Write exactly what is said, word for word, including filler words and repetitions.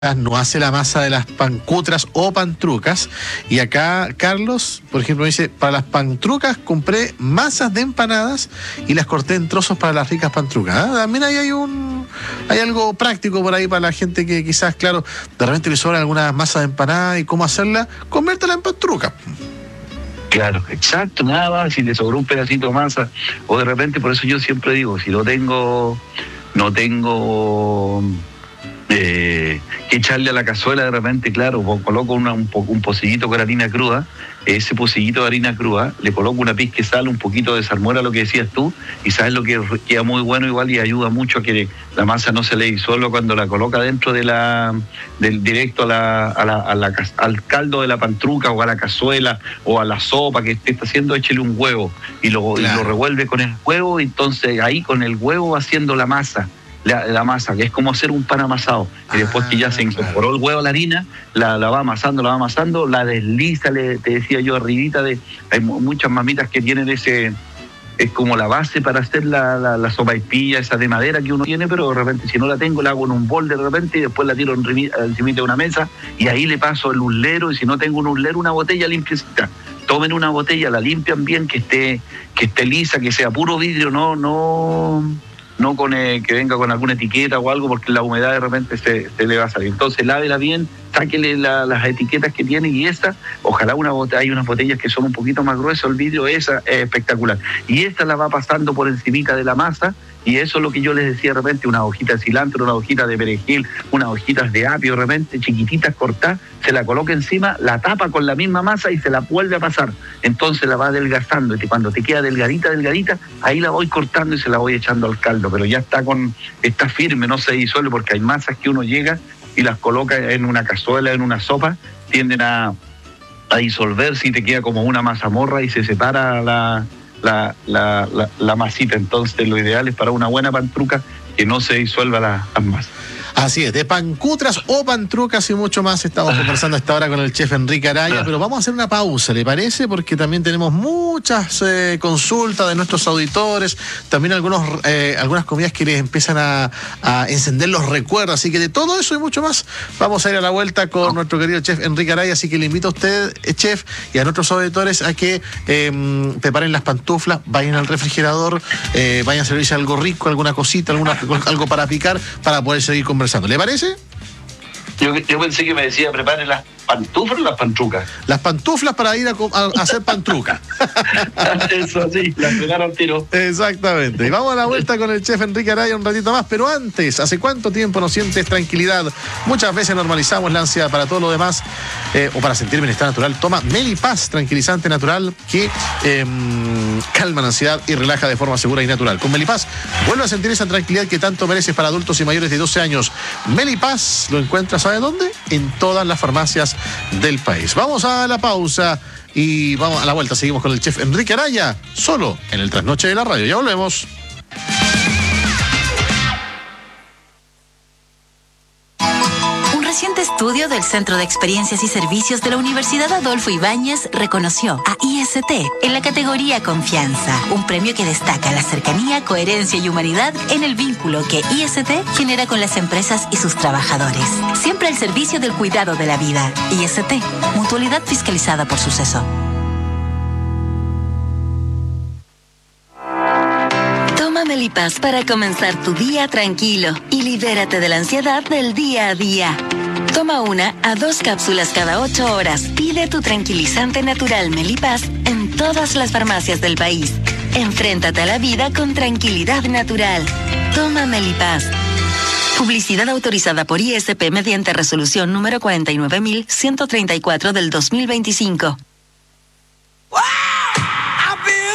no hace la masa de las pancutras o pantrucas. Y acá Carlos, por ejemplo, dice: para las pantrucas compré masas de empanadas y las corté en trozos para las ricas pantrucas. ¿Ah? También ahí hay un hay algo práctico por ahí para la gente que quizás, claro, de repente le sobran algunas masas de empanada y cómo hacerla, conviértela en pantruca. Claro, exacto, nada más, si le sobró un pedacito de masa, o de repente, por eso yo siempre digo, si no tengo, no tengo eh, que echarle a la cazuela, de repente, claro, coloco una, un, po, un pocillito con harina cruda, ese pocillito de harina cruda, le coloco una pizca de sal, un poquito de salmuera, lo que decías tú, y sabes lo que queda muy bueno igual y ayuda mucho a que la masa no se le disuelva cuando la coloca dentro de la, del directo a la, a la, a la, al caldo de la pantruca o a la cazuela o a la sopa que esté haciendo, échele un huevo y lo, claro. y lo revuelve con el huevo, entonces ahí con el huevo haciendo la masa. La, la masa, que es como hacer un pan amasado, y después que ya se incorporó claro. el huevo a la harina, la, la va amasando, la va amasando, la desliza, le, te decía yo, arribita de, hay muchas mamitas que tienen ese, es como la base para hacer la, la, la sopaipilla, esa de madera que uno tiene, pero de repente si no la tengo, la hago en un bol de repente y después la tiro encima de una mesa y ahí le paso el uslero, y si no tengo un uslero, una botella limpiecita. Tomen una botella, la limpian bien, que esté, que esté lisa, que sea puro vidrio, no, no... no con eh, que venga con alguna etiqueta o algo, porque la humedad de repente se, se le va a salir. Entonces lávela bien, sáquele la, las etiquetas que tiene, y esa, ojalá una botella, hay unas botellas que son un poquito más gruesas, el vidrio, esa es espectacular. Y esta la va pasando por encimita de la masa, y eso es lo que yo les decía de repente, una hojita de cilantro, una hojita de perejil, unas hojitas de apio, de repente, chiquititas, cortadas, se la coloca encima, la tapa con la misma masa y se la vuelve a pasar. Entonces la va adelgazando, y cuando te queda delgadita, delgadita, ahí la voy cortando y se la voy echando al caldo, pero ya está con, está firme, no se disuelve, porque hay masas que uno llega y las coloca en una cazuela, en una sopa, tienden a, a disolverse y te queda como una mazamorra y se separa la, la, la, la, la masita. Entonces lo ideal es para una buena pantruca que no se disuelva la, las masas. Así es, de pancutras o pantrucas y mucho más estamos conversando a esta hora con el chef Enrique Araya, pero vamos a hacer una pausa, ¿le parece? Porque también tenemos muchas eh, consultas de nuestros auditores, también algunos eh, algunas comidas que les empiezan a, a encender los recuerdos, así que de todo eso y mucho más vamos a ir a la vuelta con nuestro querido chef Enrique Araya, así que le invito a usted, chef, y a nuestros auditores a que eh, preparen las pantuflas, vayan al refrigerador, eh, vayan a servirse algo rico, alguna cosita, alguna, algo para picar, para poder seguir conversando. ¿Le parece? Yo, yo pensé que me decía, preparen las pantuflas o las pantrucas. Las pantuflas para ir a, a, a hacer pantruca. Eso sí, las pegaron tiro. Exactamente. Y vamos a la vuelta con el chef Enrique Araya un ratito más, pero antes, ¿hace cuánto tiempo no sientes tranquilidad? Muchas veces normalizamos la ansiedad para todo lo demás, eh, o para sentir bienestar natural. Toma Melipaz, tranquilizante natural que eh, calma la ansiedad y relaja de forma segura y natural. Con Melipaz, vuelve a sentir esa tranquilidad que tanto mereces para adultos y mayores de doce años. Melipaz lo encuentras, ¿sabe dónde? En todas las farmacias del país. Vamos a la pausa y vamos a la vuelta. Seguimos con el chef Enrique Araya, solo en el Trasnoche de la Radio. Ya volvemos. Un reciente estudio del Centro de Experiencias y Servicios de la Universidad Adolfo Ibáñez reconoció a I S T en la categoría Confianza, un premio que destaca la cercanía, coherencia y humanidad en el vínculo que I S T genera con las empresas y sus trabajadores. Siempre al servicio del cuidado de la vida. I S T, mutualidad fiscalizada por Suceso. Toma Melipaz para comenzar tu día tranquilo y libérate de la ansiedad del día a día. Toma una a dos cápsulas cada ocho horas. Pide tu tranquilizante natural Melipaz en todas las farmacias del país. Enfréntate a la vida con tranquilidad natural. Toma Melipaz. Publicidad autorizada por I S P mediante resolución número cuarenta y nueve mil ciento treinta y cuatro del dos mil veinticinco.